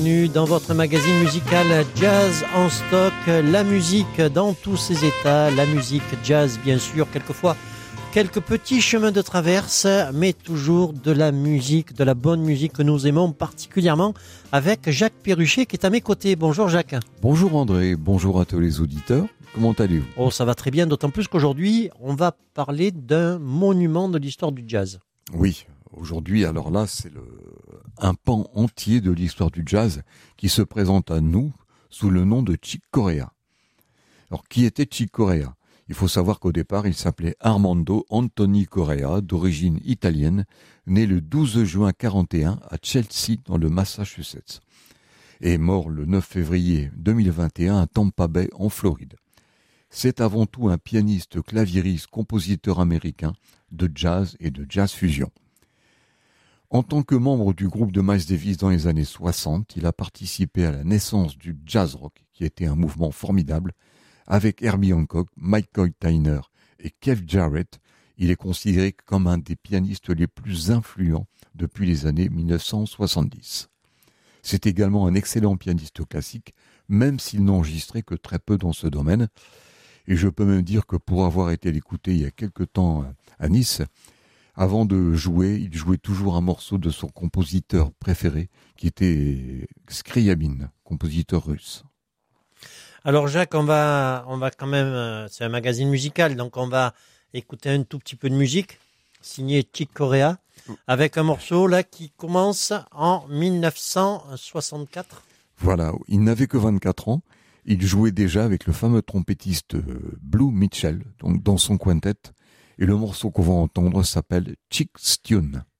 Bienvenue dans votre magazine musical Jazz en stock, la musique dans tous ses états, la musique jazz bien sûr, quelquefois quelques petits chemins de traverse, mais toujours de la musique, de la bonne musique que nous aimons particulièrement avec Jacques Perruchet qui est à mes côtés. Bonjour Jacques. Bonjour André, bonjour à tous les auditeurs, comment allez-vous ? Oh, ça va très bien, d'autant plus qu'aujourd'hui on va parler d'un monument de l'histoire du jazz. Oui, aujourd'hui alors là c'est un pan entier de l'histoire du jazz qui se présente à nous sous le nom de Chick Corea. Alors qui était Chick Corea ? Il faut savoir qu'au départ il s'appelait Armando Anthony Corea, d'origine italienne, né le 12 juin 1941 à Chelsea dans le Massachusetts et mort le 9 février 2021 à Tampa Bay en Floride. C'est avant tout un pianiste, claviériste, compositeur américain de jazz et de jazz fusion. En tant que membre du groupe de Miles Davis dans les années 60, il a participé à la naissance du jazz rock, qui était un mouvement formidable. Avec Herbie Hancock, Michael Tyner et Keith Jarrett, il est considéré comme un des pianistes les plus influents depuis les années 1970. C'est également un excellent pianiste classique, même s'il n'enregistrait que très peu dans ce domaine. Et je peux même dire que pour avoir été l'écouter il y a quelque temps à Nice, avant de jouer, il jouait toujours un morceau de son compositeur préféré, qui était Scriabine, compositeur russe. Alors Jacques, on va quand même, c'est un magazine musical, donc on va écouter un tout petit peu de musique, signé Chick Corea, avec un morceau là qui commence en 1964. Voilà, il n'avait que 24 ans. Il jouait déjà avec le fameux trompettiste Blue Mitchell, donc dans son quintet. Et le morceau qu'on va entendre s'appelle Chick's Tune.